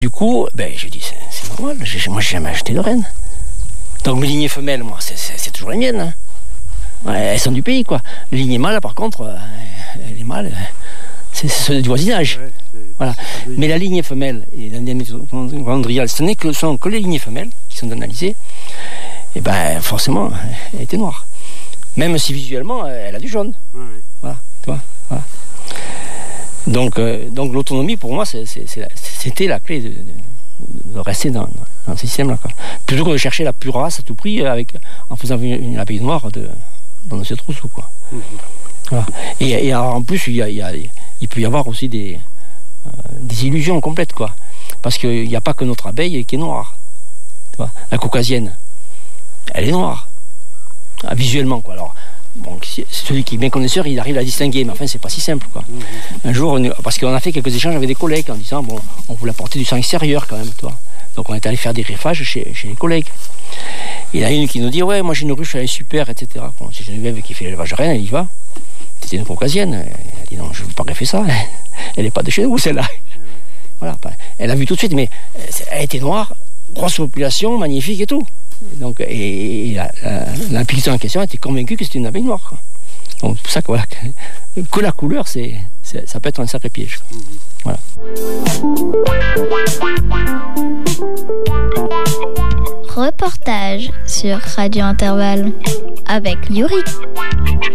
Du coup, je dis, c'est normal, moi j'ai jamais acheté de reine. Donc mes lignées femelles, moi, c'est toujours les miennes. Hein. Ouais, elles sont du pays, quoi. Les lignées mâles, par contre, les mâles, c'est ceux du voisinage. Ouais, voilà. Mais la lignée femelle et l'analyse calendriale, ce sont que les lignées femelles qui sont analysées. Et forcément, elle était noire. Même si visuellement, elle a du jaune. Ouais. Voilà, tu vois. Voilà. Donc l'autonomie, pour moi, c'était la clé de rester dans ce système-là. Quoi. Plutôt que de chercher la pure race à tout prix en faisant une abeille noire dans notre trousseau. Quoi. Mm-hmm. Voilà. Et alors, en plus, il peut y avoir aussi des illusions complètes. Quoi. Parce qu'il n'y a pas que notre abeille qui est noire. Tu vois. La caucasienne, elle est noire. Visuellement, quoi. Alors, bon, celui qui est bien connaisseur, il arrive à distinguer, mais enfin, c'est pas si simple, quoi. Un jour, parce qu'on a fait quelques échanges avec des collègues en disant, on voulait apporter du sang extérieur quand même, toi. Donc, on est allé faire des greffages chez les collègues. Il y en a une qui nous dit, ouais, moi j'ai une ruche, elle est super, etc. Bon, c'est Geneviève qui fait l'élevage de reine, elle y va. C'était une caucasienne. Elle dit, non, je ne veux pas greffer ça. Elle n'est pas de chez nous, celle-là. Voilà. Elle a vu tout de suite, mais elle était noire, grosse population, magnifique et tout. Donc, et l'apiculteur en question était convaincu que c'était une abeille noire. Quoi. Donc c'est pour ça que, voilà, que la couleur, ça peut être un sacré piège. Voilà. Reportage sur Radio Intervalle avec Yuri.